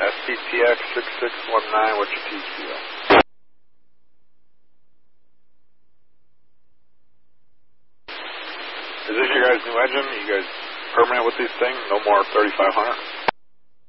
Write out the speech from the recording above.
SCTX 6619, what's your TCO? Is this your guys' new engine? Are you guys permanent with these things? No more 3500?